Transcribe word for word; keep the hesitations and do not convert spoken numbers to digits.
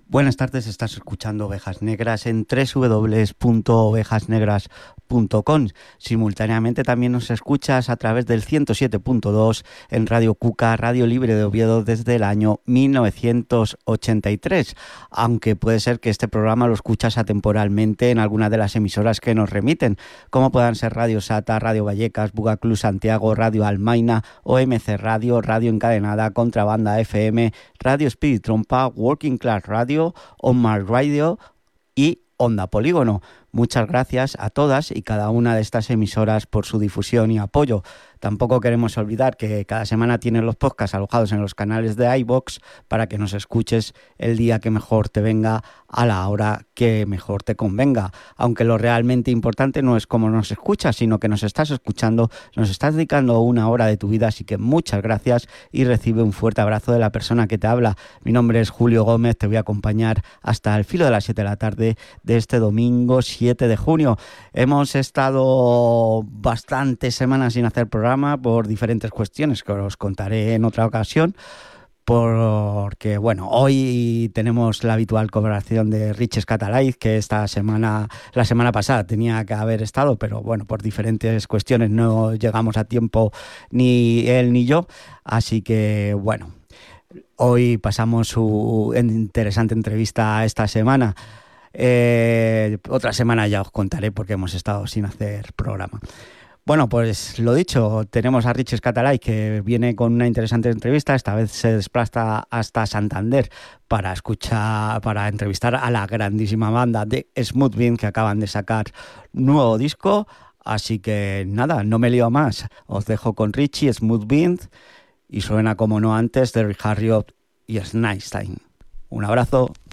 Buenas tardes, estás escuchando Ovejas Negras en doble u doble u doble u punto ovejas negras punto com. Simultáneamente también nos escuchas a través del ciento siete punto dos en Radio Cuca, Radio Libre de Oviedo desde el año mil novecientos ochenta y tres, aunque puede ser que este programa lo escuchas atemporalmente en alguna de las emisoras que nos remiten, como puedan ser Radio Sata, Radio Vallecas, Buga Club Santiago, Radio Almaina, O M C Radio, Radio Encadenada, Contrabanda F M, Radio Spirit Trompa, Working Class Radio, On My Radio y Onda Polígono. Muchas gracias a todas y cada una de estas emisoras por su difusión y apoyo. Tampoco queremos olvidar que cada semana tienen los podcasts alojados en los canales de iVoox para que nos escuches el día que mejor te venga, a la hora que mejor te convenga. Aunque lo realmente importante no es cómo nos escuchas, sino que nos estás escuchando, nos estás dedicando una hora de tu vida, así que muchas gracias y recibe un fuerte abrazo de la persona que te habla. Mi nombre es Julio Gómez, te voy a acompañar hasta el filo de las siete de la tarde de este domingo siete de junio. Hemos estado bastantes semanas sin hacer programa por diferentes cuestiones que os contaré en otra ocasión, porque bueno, hoy tenemos la habitual colaboración de Riches Catalaiz, que esta semana, la semana pasada tenía que haber estado, pero bueno, por diferentes cuestiones no llegamos a tiempo ni él ni yo, así que bueno, hoy pasamos su interesante entrevista esta semana. Eh, otra semana ya os contaré porque hemos estado sin hacer programa. Bueno, pues lo dicho, tenemos a Riches Catalaiz, que viene con una interesante entrevista. Esta vez se desplaza hasta Santander para escuchar, para entrevistar a la grandísima banda de Smooth Beans, que acaban de sacar nuevo disco. Así que nada, no me lío más. Os dejo con Richie, Smooth Beans, y suena como no antes de Rick Harriott y Sneinstein. Un abrazo.